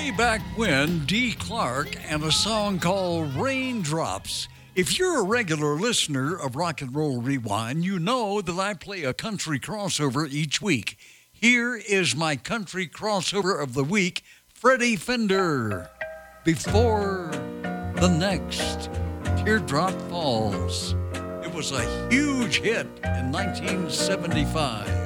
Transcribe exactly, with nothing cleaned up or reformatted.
Way back when, Dee Clark and a song called Raindrops. If you're a regular listener of Rock and Roll Rewind, you know that I play a country crossover each week. Here is my country crossover of the week, Freddie Fender. Before the next Teardrop Falls. It was a huge hit in nineteen seventy-five.